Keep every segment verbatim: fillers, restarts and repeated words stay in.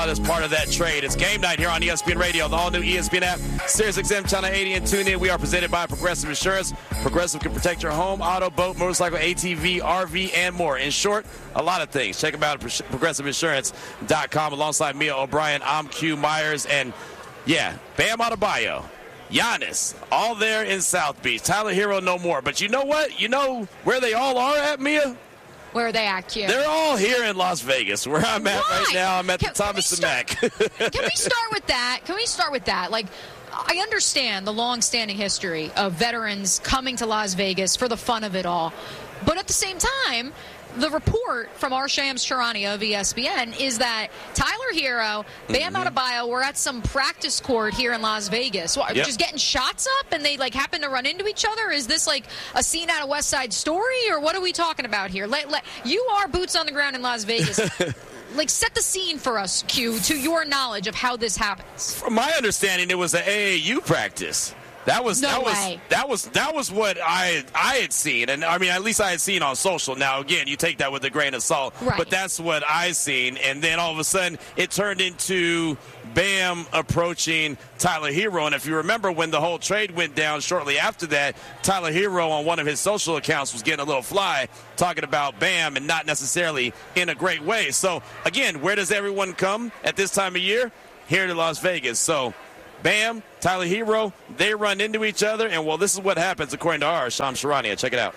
Charlotte is part of that trade. It's game night here on E S P N Radio, the all-new E S P N app, Sirius X M Channel eighty, and tune in. We are presented by Progressive Insurance. Progressive can protect your home, auto, boat, motorcycle, A T V, R V, and more. In short, a lot of things. Check them out at progressive insurance dot com. Alongside Mia O'Brien, I'm Q Myers, and yeah, Bam Adebayo, Giannis, all there in South Beach. Tyler Hero, no more. But you know what? You know where they all are at, Mia? Where are they at, Q? They're all here in Las Vegas, where I'm at Why? right now. I'm at can, the Thomas and Mack. Can we start with that? Can we start with that? Like, I understand the long-standing history of veterans coming to Las Vegas for the fun of it all. But at the same time, the report from our Shams Charania of E S P N is that Tyler Hero, Bam mm-hmm. Adebayo were at some practice court here in Las Vegas. What, yep. Just getting shots up and they like happen to run into each other? Is this like a scene out of West Side Story, or what are we talking about here? Let, let, you are boots on the ground in Las Vegas. Like, set the scene for us, Q, to your knowledge of how this happens. From my understanding, it was an A A U practice. That was no that was way. that was that was what I I had seen, and I mean at least I had seen on social. Now again, you take that with a grain of salt, right. But that's what I seen, and then all of a sudden it turned into Bam approaching Tyler Hero, and if you remember when the whole trade went down shortly after that, Tyler Hero on one of his social accounts was getting a little fly talking about Bam and not necessarily in a great way. So again, where does everyone come at this time of year? Here to Las Vegas. So Bam, Tyler Hero, they run into each other, and, well, this is what happens according to our Shams Charania. Check it out.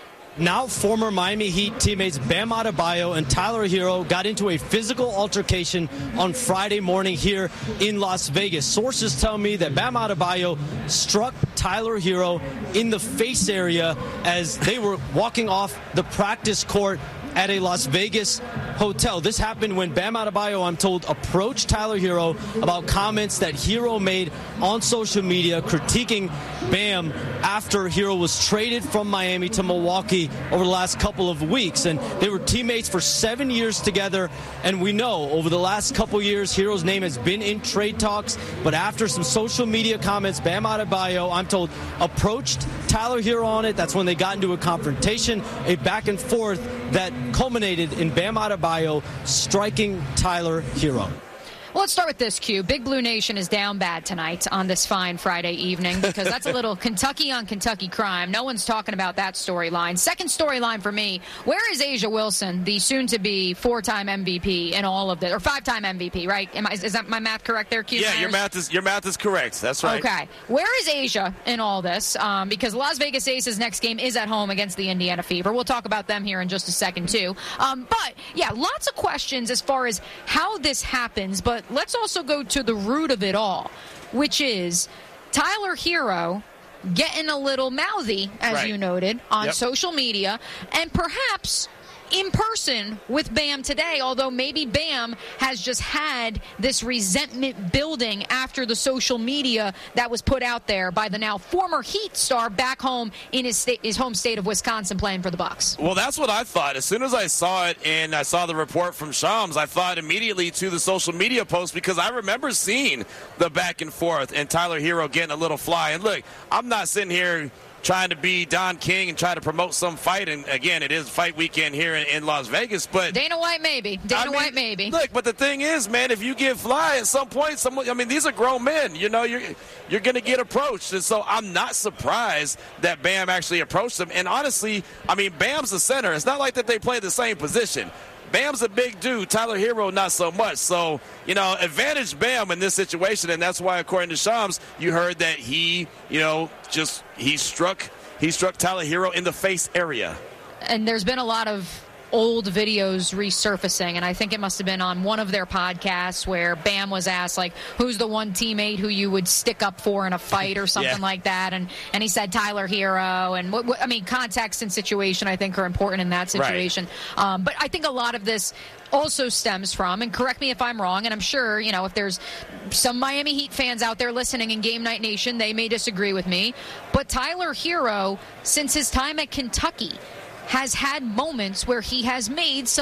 Now former Miami Heat teammates Bam Adebayo and Tyler Hero got into a physical altercation on Friday morning here in Las Vegas. Sources tell me that Bam Adebayo struck Tyler Hero in the face area as they were walking off the practice court at a Las Vegas hotel. This happened when Bam Adebayo, I'm told, approached Tyler Hero about comments that Hero made on social media critiquing Bam after Hero was traded from Miami to Milwaukee over the last couple of weeks. And they were teammates for seven years together. And we know over the last couple years, Hero's name has been in trade talks. But after some social media comments, Bam Adebayo, I'm told, approached Tyler Hero on it. That's when they got into a confrontation, a back and forth that culminated in Bam Adebayo striking Tyler Hero. Well, let's start with this, Q. Big Blue Nation is down bad tonight on this fine Friday evening because that's a little Kentucky on Kentucky crime. No one's talking about that storyline. Second storyline for me, where is Asia Wilson, the soon-to-be four-time M V P in all of this, or five-time M V P, right? Am I, is that my math correct there, Q? Yeah, Myers? your math is your math is correct. That's right. Okay. Where is Asia in all this? Um, because Las Vegas Aces' next game is at home against the Indiana Fever. We'll talk about them here in just a second, too. Um, but, yeah, lots of questions as far as how this happens, but let's also go to the root of it all, which is Tyler Hero getting a little mouthy, as right. you noted, on yep. social media, and perhaps in person with Bam today, although maybe Bam has just had this resentment building after the social media that was put out there by the now former Heat star back home in his, sta- his home state of Wisconsin playing for the Bucks. Well, that's what I thought. As soon as I saw it and I saw the report from Shams, I thought immediately to the social media post because I remember seeing the back and forth and Tyler Hero getting a little fly. And look, I'm not sitting here trying to be Don King and try to promote some fight. And, again, it is fight weekend here in, in Las Vegas. But Dana White maybe. Dana I mean, White maybe. Look, but the thing is, man, if you get fly at some point, someone, I mean, these are grown men. You know, you're, you're going to get approached. And so I'm not surprised that Bam actually approached him. And honestly, I mean, Bam's the center. It's not like that they play the same position. Bam's a big dude. Tyler Hero, not so much. So, you know, advantage Bam in this situation. And that's why, according to Shams, you heard that he, you know, just he struck he struck Tyler Hero in the face area. And there's been a lot of old videos resurfacing, and I think it must have been on one of their podcasts where Bam was asked, like, who's the one teammate who you would stick up for in a fight or something yeah. like that, and and he said Tyler Hero, and what, what, I mean, context and situation I think are important in that situation. Right. Um, but I think a lot of this also stems from, and correct me if I'm wrong, and I'm sure, you know, if there's some Miami Heat fans out there listening in Game Night Nation, they may disagree with me, but Tyler Hero, since his time at Kentucky, has had moments where he has made some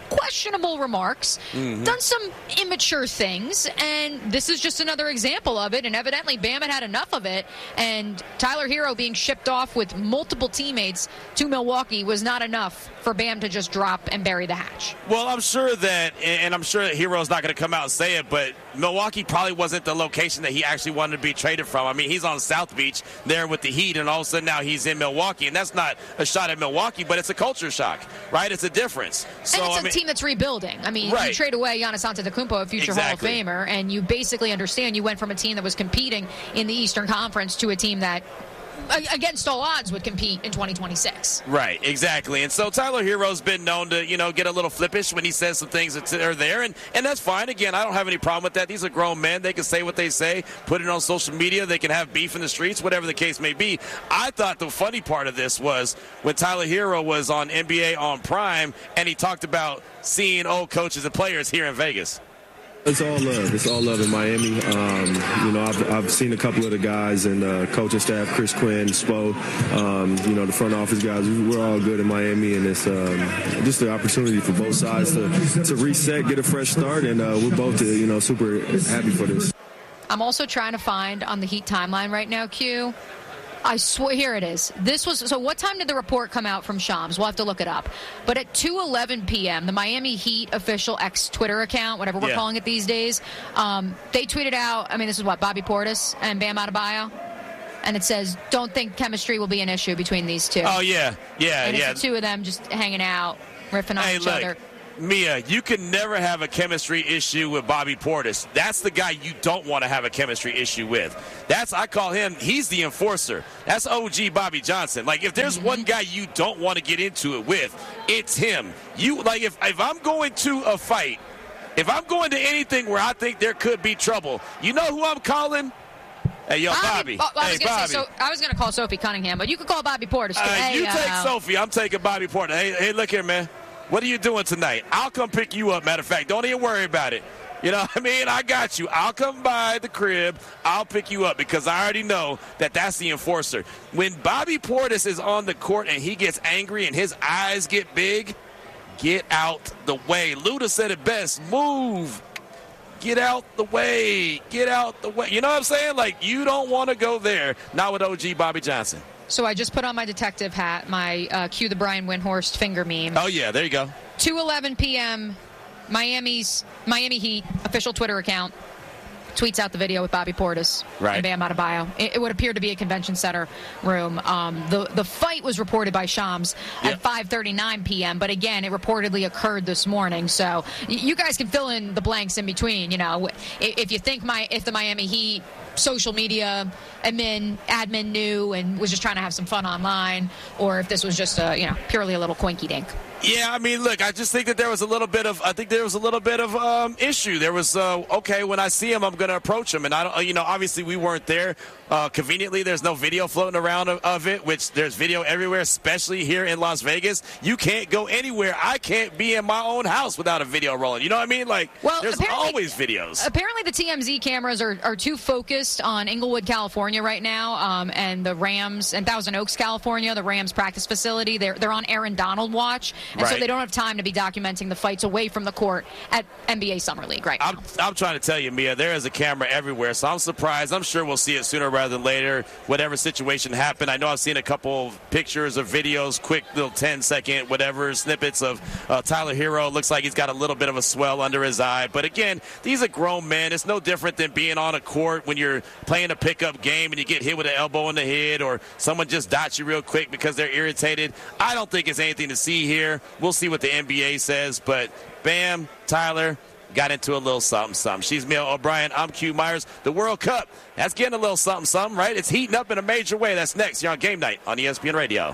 questionable remarks, mm-hmm. done some immature things, and this is just another example of it. And evidently, Bam had had enough of it, and Tyler Herro being shipped off with multiple teammates to Milwaukee was not enough for Bam to just drop and bury the hatch. Well, I'm sure that, and I'm sure that Herro's not going to come out and say it, but Milwaukee probably wasn't the location that he actually wanted to be traded from. I mean, he's on South Beach there with the Heat, and all of a sudden now he's in Milwaukee, and that's not a shot at Milwaukee, but it's a culture shock, right? It's a difference. So, and it's a I mean, team that's rebuilding. I mean, right. you trade away Giannis Antetokounmpo, a future exactly. Hall of Famer, and you basically understand you went from a team that was competing in the Eastern Conference to a team that, against all odds, would compete in twenty twenty-six. Right, exactly. And so Tyler Herro's been known to, you know, get a little flippish when he says some things that are there, and, and that's fine. Again, I don't have any problem with that. These are grown men. They can say what they say, put it on social media. They can have beef in the streets, whatever the case may be. I thought the funny part of this was when Tyler Herro was on N B A on Prime, and he talked about seeing old coaches and players here in Vegas. It's all love. It's all love in Miami. Um, you know, I've, I've seen a couple of the guys and uh, coaching staff, Chris Quinn, Spo, um, you know, the front office guys. We're all good in Miami, and it's um, just the opportunity for both sides to, to reset, get a fresh start, and uh, we're both, uh, you know, super happy for this. I'm also trying to find on the Heat timeline right now, Q. I swear, here it is. This was so. What time did the report come out from Shams? We'll have to look it up. But at two eleven p.m., the Miami Heat official X Twitter account, whatever we're yeah. calling it these days, um, they tweeted out. I mean, this is what Bobby Portis and Bam Adebayo, and it says, "Don't think chemistry will be an issue between these two." Oh yeah, yeah, and yeah. It's the two of them just hanging out, riffing on hey, each look. other. Mia, you can never have a chemistry issue with Bobby Portis. That's the guy you don't want to have a chemistry issue with. That's, I call him, he's the enforcer. That's O G Bobby Johnson. Like, if there's mm-hmm. one guy you don't want to get into it with, it's him. You, like, if, if I'm going to a fight, if I'm going to anything where I think there could be trouble, you know who I'm calling? Hey, yo, Bobby. Bobby. Oh, I, hey, was gonna Bobby. Say, so, I was going to call Sophie Cunningham, but you could call Bobby Portis. Uh, hey, you uh, take Sophie. I'm taking Bobby Portis. Hey, hey, look here, man. What are you doing tonight? I'll come pick you up. Matter of fact, don't even worry about it. You know what I mean? I got you. I'll come by the crib. I'll pick you up because I already know that that's the enforcer. When Bobby Portis is on the court and he gets angry and his eyes get big, get out the way. Luda said it best. Move. Get out the way. Get out the way. You know what I'm saying? Like, you don't want to go there. Not with O G Bobby Johnson. So I just put on my detective hat, my uh, cue the Brian Windhorst finger meme. Oh, yeah, there you go. two eleven p.m., Miami's Miami Heat official Twitter account tweets out the video with Bobby Portis right. and Bam Adebayo. It, it would appear to be a convention center room. Um, the, the fight was reported by Shams at yep. five thirty-nine p.m., but again, it reportedly occurred this morning. So you guys can fill in the blanks in between. You know, if you think my if the Miami Heat social media admin admin knew and was just trying to have some fun online, or if this was just a, you know, purely a little quinky dink. Yeah, I mean, look, I just think that there was a little bit of, I think there was a little bit of um, issue. There was, uh, okay, when I see him, I'm going to approach him. And, I don't, you know, obviously we weren't there. Uh, conveniently, there's no video floating around of, of it, which there's video everywhere, especially here in Las Vegas. You can't go anywhere. I can't be in my own house without a video rolling. You know what I mean? Like, well, there's always videos. Apparently the T M Z cameras are, are too focused on Inglewood, California right now, um, and the Rams, and Thousand Oaks, California, the Rams practice facility. They're, they're on Aaron Donald watch, and right. so they don't have time to be documenting the fights away from the court at N B A Summer League right now. I'm, I'm trying to tell you, Mia, there is a camera everywhere, so I'm surprised. I'm sure we'll see it sooner rather than later. Whatever situation happened, I know I've seen a couple of pictures or videos, quick little ten second whatever snippets of uh, Tyler Herro. Looks like he's got a little bit of a swell under his eye, but again, these are grown men. It's no different than being on a court when you're playing a pickup game and you get hit with an elbow in the head, or someone just dots you real quick because they're irritated. I don't think it's anything to see here. We'll see what the N B A says, but Bam, Tyler got into a little something, something. She's Mia O'Brien. I'm Q Myers. The World Cup, that's getting a little something, something, right? It's heating up in a major way. That's next. You're on Game Night on E S P N Radio.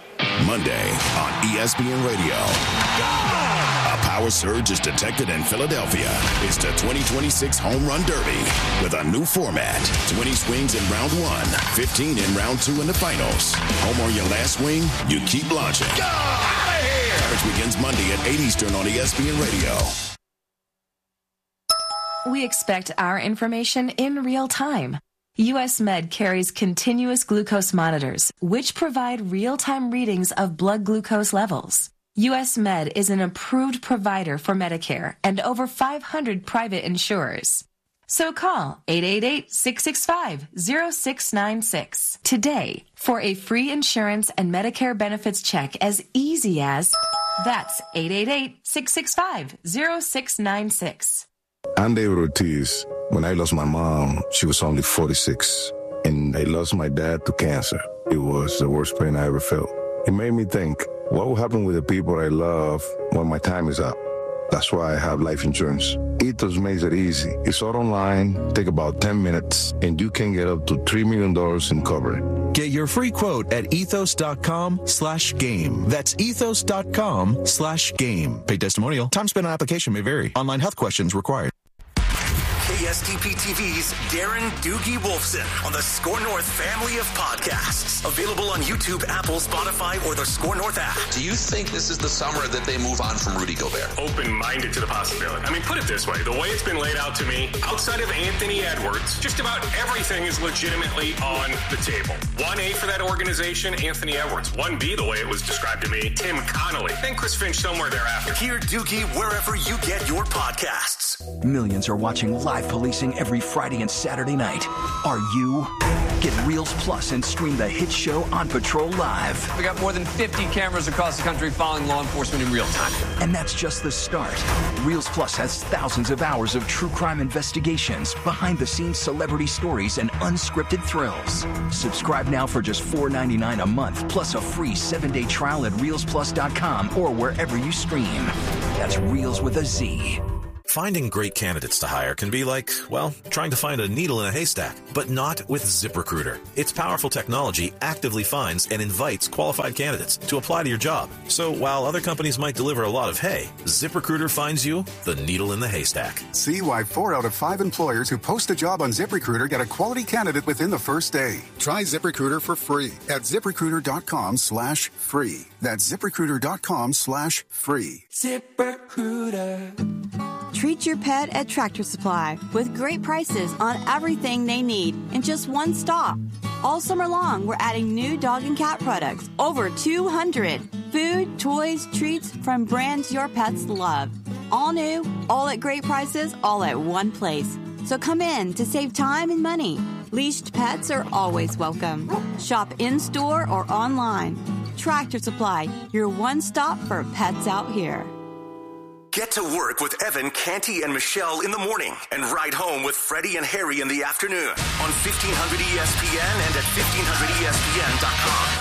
Monday on E S P N Radio. A power surge is detected in Philadelphia. It's the twenty twenty-six Home Run Derby with a new format. twenty swings in round one, fifteen in round two in the finals. Home on your last swing, you keep launching. Go out of here! Coverage begins Monday at eight Eastern on E S P N Radio. We expect our information in real time. U S Med carries continuous glucose monitors, which provide real-time readings of blood glucose levels. U S Med is an approved provider for Medicare and over five hundred private insurers. So call eight eight eight, six six five, zero six nine six today for a free insurance and Medicare benefits check as easy as... That's eight eight eight, six six five, zero six nine six. I'm David Ortiz. When I lost my mom, she was only forty-six, and I lost my dad to cancer. It was the worst pain I ever felt. It made me think, what will happen with the people I love when my time is up? That's why I have life insurance. Ethos makes it easy. It's all online, take about ten minutes, and you can get up to three million dollars in coverage. Get your free quote at ethos.com slash game. That's ethos.com slash game. Paid testimonial. Time spent on application may vary. Online health questions required. K S T P T V's Darren Doogie Wolfson on the Score North family of podcasts. Available on YouTube, Apple, Spotify, or the Score North app. Do you think this is the summer that they move on from Rudy Gobert? Open-minded to the possibility. I mean, put it this way. The way it's been laid out to me, outside of Anthony Edwards, just about everything is legitimately on the table. one A for that organization, Anthony Edwards. one B, the way it was described to me, Tim Connolly. Then Chris Finch somewhere thereafter. Hear Doogie wherever you get your podcasts. Millions are watching live policing every Friday and Saturday night. Are you? Get Reels Plus and stream the hit show On Patrol Live. We got more than fifty cameras across the country following law enforcement in real time. And that's just the start. Reels Plus has thousands of hours of true crime investigations, behind-the-scenes celebrity stories, and unscripted thrills. Subscribe now for just four ninety-nine a month, plus a free seven-day trial at reels plus dot com or wherever you stream. That's Reels with a Z. Finding great candidates to hire can be like, well, trying to find a needle in a haystack, but not with ZipRecruiter. Its powerful technology actively finds and invites qualified candidates to apply to your job. So while other companies might deliver a lot of hay, ZipRecruiter finds you the needle in the haystack. See why four out of five employers who post a job on ZipRecruiter get a quality candidate within the first day. Try ZipRecruiter for free at ZipRecruiter.com slash free. That's ZipRecruiter.com slash free. ZipRecruiter. Treat your pet at Tractor Supply with great prices on everything they need in just one stop. All summer long, we're adding new dog and cat products, over two hundred. Food, toys, treats from brands your pets love. All new, all at great prices, all at one place. So come in to save time and money. Leashed pets are always welcome. Shop in-store or online. Tractor Supply, your one stop for pets out here. Get to work with Evan, Canty, and Michelle in the morning and ride home with Freddie and Harry in the afternoon on fifteen hundred E S P N and at fifteen hundred E S P N dot com.